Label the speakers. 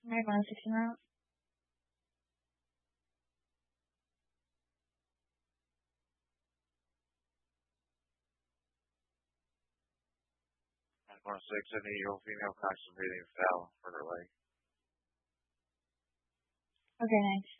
Speaker 1: Alright, 160 miles.
Speaker 2: And 1-6, I need your female constipating foul for her leg.
Speaker 1: Okay, nice.